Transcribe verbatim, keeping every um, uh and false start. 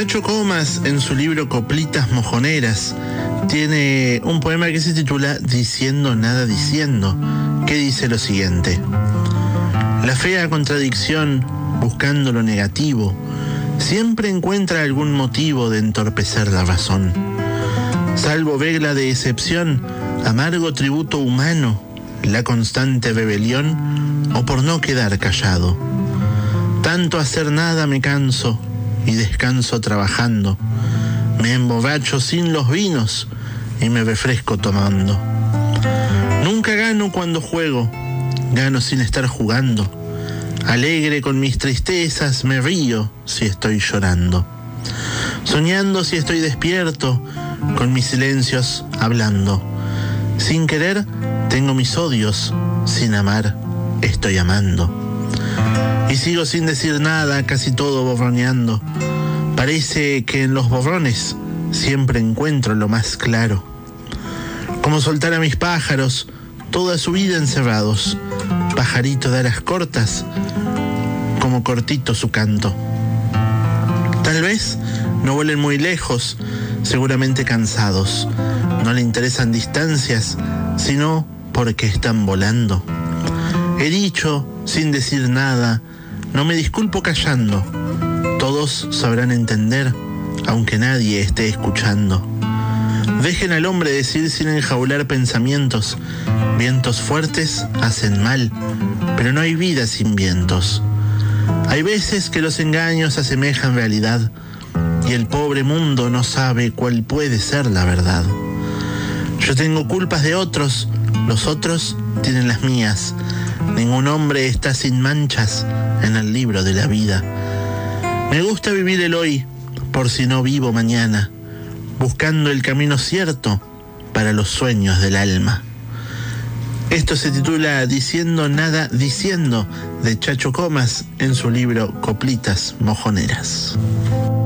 Chacho Comas, en su libro Coplitas Mojoneras, tiene un poema que se titula Diciendo nada diciendo, que dice lo siguiente: la fea contradicción, buscando lo negativo, siempre encuentra algún motivo de entorpecer la razón. Salvo vegla de excepción, amargo tributo humano, la constante rebelión, o por no quedar callado. Tanto hacer nada me canso, y descanso trabajando. Me emborracho sin los vinos, y me refresco tomando. Nunca gano cuando juego, gano sin estar jugando. Alegre con mis tristezas, me río si estoy llorando. Soñando si estoy despierto, con mis silencios hablando. Sin querer, tengo mis odios, sin amar, estoy amando. Y sigo sin decir nada, casi todo borroneando. Parece que en los borrones siempre encuentro lo más claro. Como soltar a mis pájaros, toda su vida encerrados. Pajarito de alas cortas, como cortito su canto. Tal vez no vuelen muy lejos, seguramente cansados. No le interesan distancias, sino porque están volando. He dicho, sin decir nada, no me disculpo callando. Todos sabrán entender, aunque nadie esté escuchando. Dejen al hombre decir sin enjaular pensamientos. Vientos fuertes hacen mal, pero no hay vida sin vientos. Hay veces que los engaños asemejan realidad, y el pobre mundo no sabe cuál puede ser la verdad. Yo tengo culpas de otros, los otros tienen las mías. Ningún hombre está sin manchas en el libro de la vida. Me gusta vivir el hoy, por si no vivo mañana, buscando el camino cierto para los sueños del alma. Esto se titula Diciendo nada diciendo, de Chacho Comas, en su libro Coplitas Mojoneras.